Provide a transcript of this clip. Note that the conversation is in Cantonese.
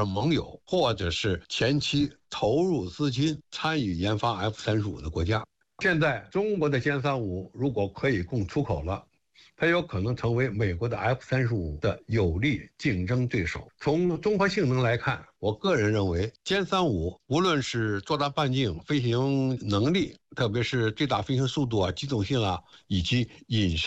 盟友，或者是前期投入资金参与研发 F-35的国家。现在中国的歼355如果可以供出口了，它有可能成为美国的 F-35的有力竞争对手。从综合性能来看，我个人认为歼355无论是作战半径、飞行能力，特别是最大飞行速度啊、机动性啊，以及隐身